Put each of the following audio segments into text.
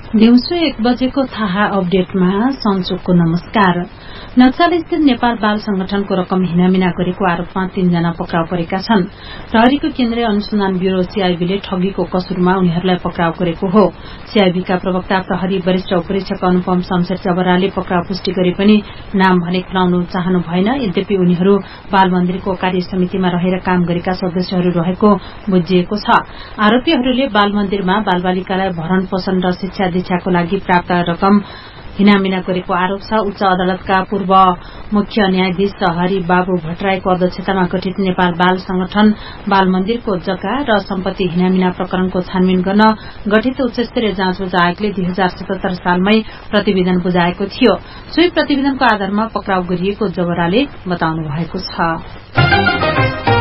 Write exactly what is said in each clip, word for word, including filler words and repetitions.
दिउँसो एक बजेको थाहा अपडेटमा सञ्चोकको नमस्कार। नक्सालस्थित नेपाल बाल संगठनको रकम हिनामिना गरेको आरोपमा तीनजना पक्राउ परेका छन्। प्रहरीको केन्द्रीय अनुसन्धान ब्यूरो सीआईबीले ठगीको कसुरमा उनीहरूलाई पक्राउ गरेको हो। सीआईबीका प्रवक्ता प्रहरी वरिष्ठ उपरीक्षक अनुपम शमशेर जबराले पक्राउ पुष्टि गरे पनि नाम भने खुलाउनु चाहनु भएन। यद्यपि उनीहरू बाल मन्दिरको कार्य समितिमा रहेर काम गरेका सदस्यहरू रहेको बुझिएको छ। आरोपीहरूले बाल मन्दिरमा बालबालिकालाई भरण पोषण र शिक्षा दीक्षाको लागि प्राप्त रकम हिनामिना गरेको आरोप छ। उच्च अदालतका पूर्व मुख्य न्यायाधीश हरि बाबु भट्टराईको अध्यक्षतामा गठित नेपाल बाल संगठन बाल मन्दिरको जग्गा र सम्पत्ति हिनामिना प्रकरणको छानबिन गर्न गठित उच्चस्तरीय जाँच बुझ आयोगले दुई हजार सतहत्तर सालमै प्रतिवेदन बुझाएको थियो। सोही प्रतिवेदनको आधारमा पक्राउ गरिएको जबराले बताउनु भएको छ।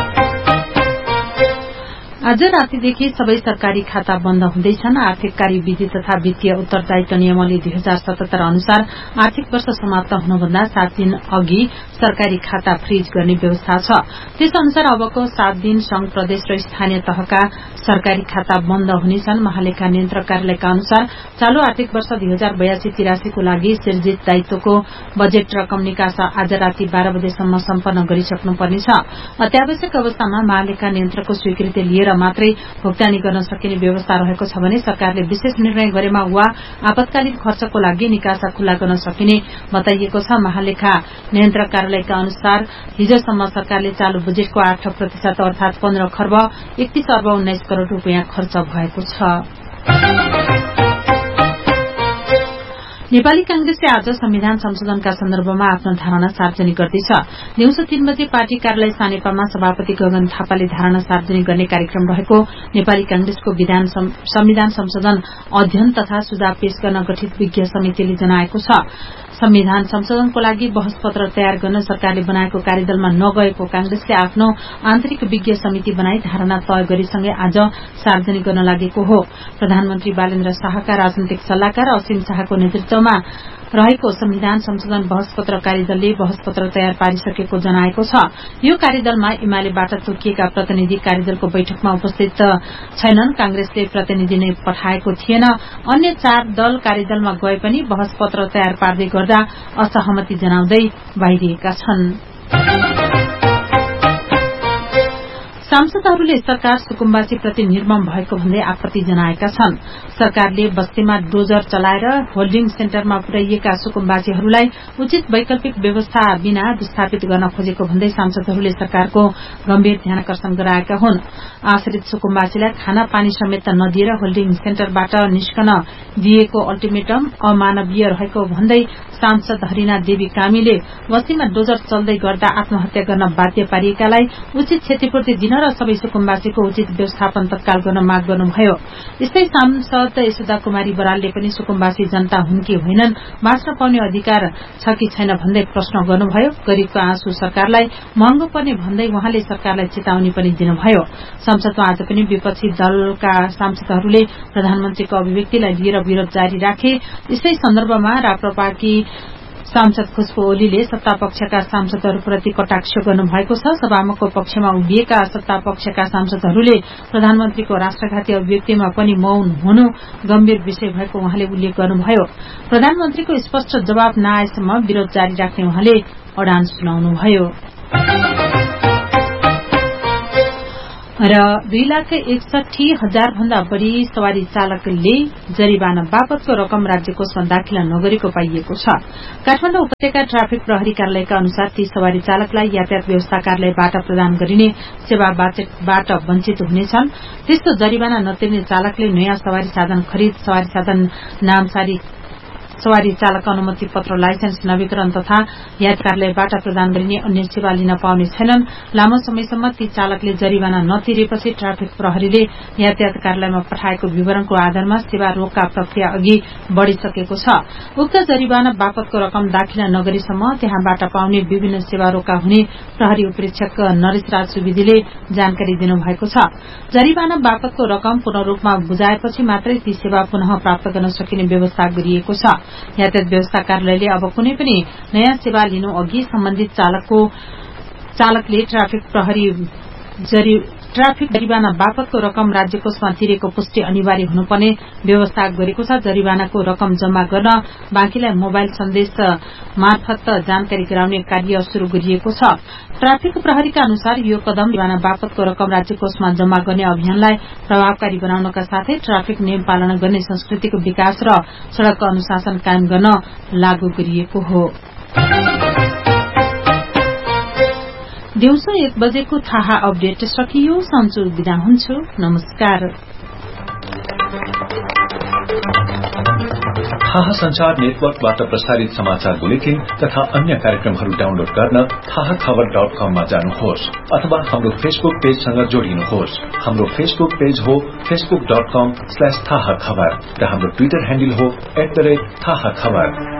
आज रातिदेखि सबै सरकारी खाता बन्द हुँदैछन्। आर्थिक कार्यविधि तथा वित्तीय उत्तरदायित्व नियमावली दुई हजार सतहत्तर अनुसार आर्थिक वर्ष समाप्त हुनुभन्दा सात दिन अघि सरकारी खाता फ्रीज गर्ने व्यवस्था छ। त्यस अनुसार अबको सात दिन संघ प्रदेश र स्थानीय तहका सरकारी खाता बन्द हुनेछन्। महालेखा नियन्त्रक कार्यालयका अनुसार चालू आर्थिक वर्ष दुई हजार बयासी तिरासीको लागि सिर्जित दायित्वको बजेट रकम निकासा आज राति बाह्र बजेसम्म सम्पन्न गरिसक्नुपर्नेछ। अत्यावश्यक अवस्थामा महालेखा नियन्त्रकको स्वीकृति लिएर मात्रै भुक्तानी गर्न सकिने व्यवस्था रहेको छ भने सरकारले विशेष निर्णय गरेमा वा आपतकालीन खर्चको लागि निकासा खुल्ला गर्न सकिने बताइएको छ। महालेखा नियन्त्रक कार्यालयका अनुसार हिजोसम्म सरकारले चालू बजेटको आठ प्रतिशत अर्थात पन्ध्र खर्ब एकतीस अर्ब उन्नाइस करोड़ रूपियाँ खर्च भएको छ। नेपाली कांग्रेसले आज संविधान संशोधनका सन्दर्भमा आफ्नो धारणा सार्वजनिक गर्दैछ। दिउँसो तीन बजे पार्टी कार्यालय सानेपामा सभापति गगन थापाले धारणा सार्वजनिक गर्ने कार्यक्रम रहेको नेपाली कांग्रेसको संविधान संशोधन अध्ययन तथा सुझाव पेश गर्न गठित विज्ञ समितिले जनाएको छ। संविधान संशोधनको लागि बहस पत्र तयार गर्न सरकारले बनाएको कार्यदलमा नगएको कांग्रेसले आफ्नो आन्तरिक विज्ञ समिति बनाई धारणा तय गरेसँगै आज सार्वजनिक गर्न लागेको हो। प्रधानमन्त्री बालेन्द्र शाहका राजनैतिक सल्लाहकार असीम शाहको नेतृत्वमा रहेको संविधान संशोधन बहस पत्र कार्यदलले बहस पत्र तयार पारिसकेको जनाएको छ। यो कार्यदलमा एमालेबाट तोकिएका प्रतिनिधि कार्यदलको बैठकमा उपस्थित छैनन्। कांग्रेसले प्रतिनिधि नै पठाएको थिएन। अन्य चार दल कार्यदलमा गए पनि बहस पत्र तयार पार्दै गर्दा असहमति जनाउँदै बाहिरिएका छन्। सांसदहरूले सरकार सुकुम्बासीप्रति निर्मम भएको भन्दै आपत्ति जनाएका छन्। सरकारले बस्तीमा डोजर चलाएर होल्डिङ सेन्टरमा पुर्याइएका सुकुम्बासीहरूलाई उचित वैकल्पिक व्यवस्था बिना विस्थापित गर्न खोजेको भन्दै सांसदहरूले सरकारको गम्भीर ध्यानकर्षण गराएका हुन्। आश्रित सुकुम्बासीलाई खाना पानी समेत नदिएर होल्डिङ सेन्टरबाट निस्कन दिएको अल्टिमेटम अमानवीय रहेको भन्दै सांसद हरिना देवी कामीले बस्तीमा डोजर चल्दै गर्दा आत्महत्या गर्न बाध्य पारिएकालाई उचित क्षतिपूर्ति दिन र सबै सुकुम्बासीको उचित व्यवस्थापन तत्काल गर्न माग गर्नुभयो। यस्तै सांसद यशोदा कुमारी बरालले पनि सुकुम्बासी जनता हुन् कि होइनन्, बाँच्न पाउने अधिकार छ कि छैन भन्दै प्रश्न गर्नुभयो। गरीबको आँसु सरकारलाई महँगो पर्ने भन्दै उहाँले सरकारलाई चेतावनी पनि दिनुभयो। संसदमा आज पनि विपक्षी दलका सांसदहरूले प्रधानमन्त्रीको अभिव्यक्तिलाई लिएर विरोध जारी राखे। यस्तै सन्दर्भमा राप्रपाकी सांसद खुशबु ओलीले सत्तापक्षका सांसदहरूप्रति कटाक्ष गर्नुभएको छ। सभामुखको पक्षमा उभिएका सत्तापक्षका सांसदहरूले प्रधानमन्त्रीको राष्ट्रघाती अभिव्यक्तिमा पनि मौन हुनु गम्भीर विषय भएको उहाँले उल्लेख गर्नुभयो। प्रधानमन्त्रीको स्पष्ट जवाब नआएसम्म विरोध जारी राख्ने उहाँले अडान सुनाउनुभयो। र दुई लाख एकसठी हजार भन्दा बढ़ी सवारी चालकले जरिवाना बापतको रकम राज्य कोषमा दाखिला नगरेको पाइएको छ। काठमाडौँ उपत्यका ट्राफिक प्रहरी कार्यालयका अनुसार ती सवारी चालकलाई यातायात व्यवस्था कार्यालयबाट प्रदान गरिने सेवाबाट वञ्चित हुनेछन्। त्यस्तो जरिवाना नतिर्ने चालकले नयाँ सवारी साधन खरिद, सवारी साधन नामसारी, सवारी चालक अनुमति पत्र, लाइसेन्स नवीकरण तथा यातायात कार्यालयबाट प्रदान गरिने अन्य सेवा लिन पाउने छैनन्। लामो समयसम्म ती चालकले जरिवाना नतिरेपछि ट्राफिक प्रहरीले यातायात कार्यालयमा पठाएको विवरणको आधारमा सेवा रोकका प्रक्रिया अघि बढ़िसकेको छ। उक्त जरिवाना बापतको रकम दाखिला नगरेसम्म त्यहाँबाट पाउने विभिन्न सेवा रोका हुने प्रहरी उपरीक्षक नरेशराज सुवेदीले जानकारी दिनुभएको छ। जरिवाना बापतको रकम पूर्ण रूपमा बुझाएपछि मात्रै ती सेवा पुनः प्राप्त गर्न सकिने व्यवस्था गरिएको छ। यातायात व्यवस्था कार्यालयले अब कुनै पनि नयाँ सेवा लिनु अघि सम्बन्धित चालकको चालकले ट्राफिक प्रहरी जरि ट्राफिक जरिवाना बापतको रकम राज्य कोषमा तिरेको पुष्टि अनिवार्य हुनुपर्ने व्यवस्था गरेको छ। जरिवानाको रकम जम्मा गर्न बाँकीलाई मोबाइल सन्देश मार्फत जानकारी गराउने कार्य शुरू गरिएको छ। ट्राफिक प्रहरीका अनुसार यो कदम जरिवाना बापतको रकम राज्य कोषमा जम्मा गर्ने अभियानलाई प्रभावकारी बनाउनका साथै ट्राफिक नियम पालना गर्ने संस्कृतिको विकास र सड़क अनुशासन कायम गर्न लागू गरिएको हो। दिउँसो एक बजेको थाहा अपडेट सकियो। सन्चु बिदा हुन्छु। नमस्कार। थाहा संचार नेटवर्कबाट प्रसारित समाचार बुलेटिन तथा अन्य कार्यक्रमहरू डाउनलोड गर्न थाहा खबर डट कममा जानुहोस् अथवा हाम्रो फेसबुक पेजसँग जोडिनुहोस्। हाम्रो फेसबुक पेज हो फेसबुक डट कम स्ल्याश थाहा खबर र हाम्रो ट्विटर ह्यान्डल हो एट द रेट थाहा खबर।